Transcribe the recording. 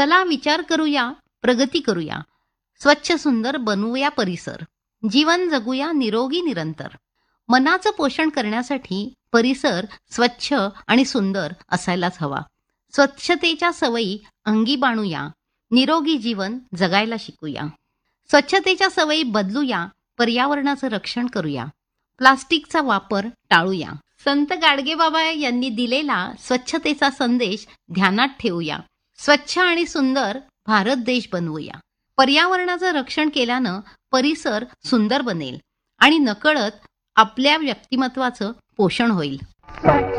चला विचार करूया, प्रगती करूया. स्वच्छ सुंदर बनवूया परिसर. जीवन जगूया निरोगी निरंतर. मनाचं पोषण करण्यासाठी परिसर स्वच्छ आणि सुंदर असायलाच हवा. स्वच्छतेच्या सवयी अंगी बाणूया. निरोगी जीवन जगायला शिकूया. स्वच्छतेच्या सवयी बदलूया. पर्यावरणाचं रक्षण करूया. प्लास्टिकचा वापर टाळूया. संत गाडगेबाबा यांनी दिलेला स्वच्छतेचा संदेश ध्यानात ठेवूया. स्वच्छ आणि सुंदर भारत देश बनवूया. पर्यावरणाचं रक्षण केल्यानं परिसर सुंदर बनेल आणि नकळत आपल्या व्यक्तिमत्वाचं पोषण होईल.